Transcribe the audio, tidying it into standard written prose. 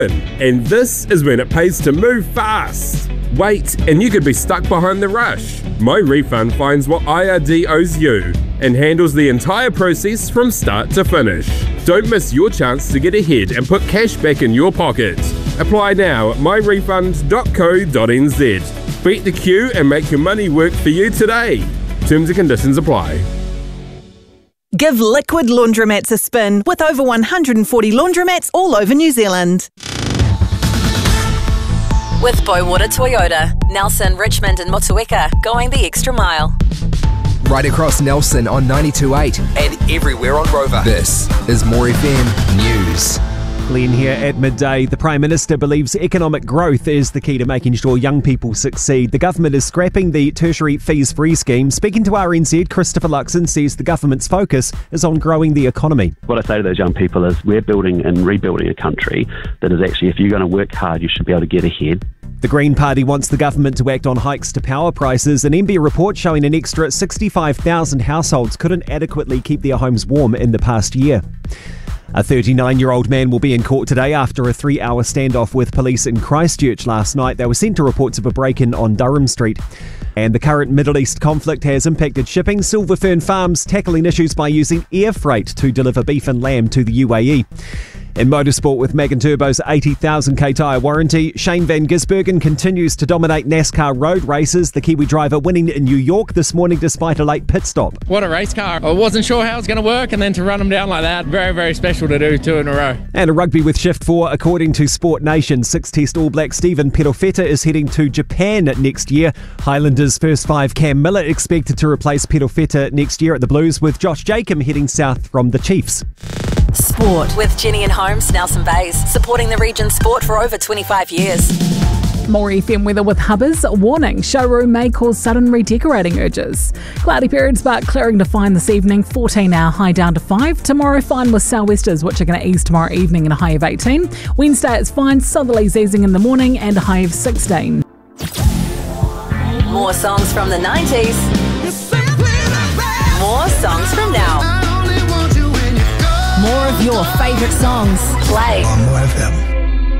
And this is when it pays to move fast. Wait, and you could be stuck behind the rush. My Refund finds what IRD owes you and handles the entire process from start to finish. Don't miss your chance to get ahead and put cash back in your pocket. Apply now at myrefund.co.nz. Beat the queue and make your money work for you today. Terms and conditions apply. Give Liquid Laundromats a spin with over 140 laundromats all over New Zealand. With Bowater Toyota, Nelson, Richmond and Motueka going the extra mile. Right across Nelson on 92.8 and everywhere on Rover. This is More FM News. Glenn here at midday. The Prime Minister believes economic growth is the key to making sure young people succeed. The government is scrapping the tertiary fees-free scheme. Speaking to RNZ, Christopher Luxon says the government's focus is on growing the economy. What I say to those young people is we're building and rebuilding a country that is actually, if you're going to work hard, you should be able to get ahead. The Green Party wants the government to act on hikes to power prices. An MBIE report showing an extra 65,000 households couldn't adequately keep their homes warm in the past year. A 39-year-old man will be in court today after a 3-hour standoff with police in Christchurch last night. They were sent to reports of a break-in on Durham Street. And the current Middle East conflict has impacted shipping. Silver Fern Farms tackling issues by using air freight to deliver beef and lamb to the UAE. In motorsport, with Magan Turbo's 80,000k tyre warranty, Shane Van Gisbergen continues to dominate NASCAR road races. The Kiwi driver winning in New York this morning despite a late pit stop. What a race car. I wasn't sure how it was going to work, and then to run them down like that, very, very special to do 2 in a row. And a rugby with Shift 4, according to Sport Nation. 6-test All Black Stephen Perofeta is heading to Japan next year. Highlanders' first 5 Cam Miller expected to replace Perofeta next year at the Blues, with Josh Jacob heading south from the Chiefs. Sport with Jenny and Holmes, Nelson Bays, supporting the region's sport for over 25 years. More FM weather with Hubbers. Warning, showroom may cause sudden redecorating urges. Cloudy periods but clearing to fine this evening. 14-hour high down to 5. Tomorrow fine with sou'westers, which are going to ease tomorrow evening and a high of 18. Wednesday it's fine, southerlies easing in the morning and a high of 16. More songs from the 90s. More songs from now. More of your favourite songs. Play on More FM.